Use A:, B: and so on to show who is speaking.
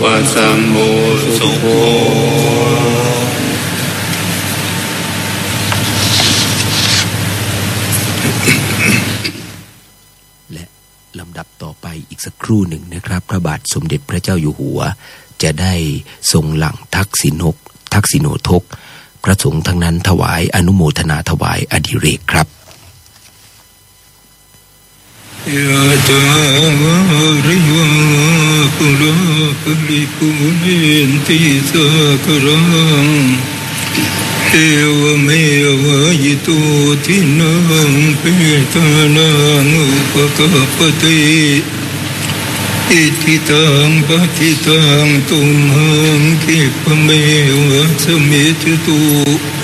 A: ปัสสัมโมสุโข
B: และลำดับต่อไปอีกสักครู่หนึ่งนะครับพระบาทสมเด็จพระเจ้าอยู่หัวจะได้ทรงหลั่งทักษิโนทกพระสงฆ์ทั้งนั้นถวายอนุโมทนาถวายอดิเรกครับ
A: ยะถาวาริวะปุราปริปุเรนติสากรังเอวเมวะยิโตทินังเปตานังอุปกัปปติอิทิตังปฏิตังตุมหังคิปะเมวะสมิจตุ